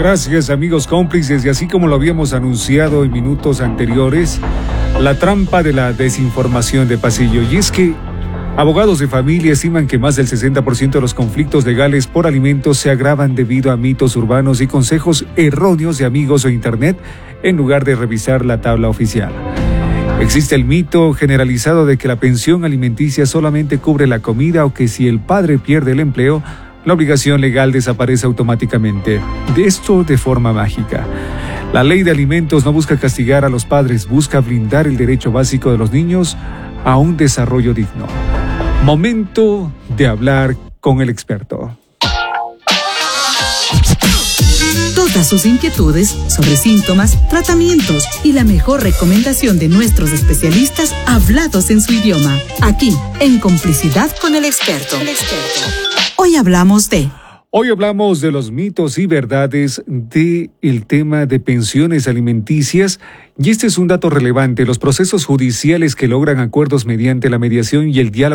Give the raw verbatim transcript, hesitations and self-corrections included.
Gracias, amigos cómplices, y así como lo habíamos anunciado en minutos anteriores, la trampa de la desinformación de pasillo. Y es que abogados de familia estiman que más del sesenta por ciento de los conflictos legales por alimentos se agravan debido a mitos urbanos y consejos erróneos de amigos o internet en lugar de revisar la tabla oficial. Existe el mito generalizado de que la pensión alimenticia solamente cubre la comida o que si el padre pierde el empleo, la obligación legal desaparece automáticamente. De esto de forma mágica. La ley de alimentos no busca castigar a los padres, busca blindar el derecho básico de los niños a un desarrollo digno. Momento de hablar con el experto. Todas sus inquietudes sobre síntomas, tratamientos y la mejor recomendación de nuestros especialistas hablados en su idioma. Aquí, en Complicidad con el Experto. El experto. Hoy hablamos de... Hoy hablamos de los mitos y verdades del tema de pensiones alimenticias, y este es un dato relevante: los procesos judiciales que logran acuerdos mediante la mediación y el diálogo